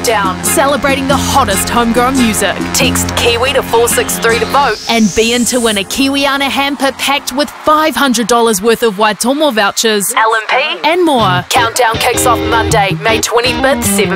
Countdown, celebrating the hottest homegrown music. Text Kiwi to 463 to vote and be in to win a Kiwiana hamper packed with $500 worth of Waitomo vouchers, LMP and more. Countdown kicks off Monday, May 25th, 7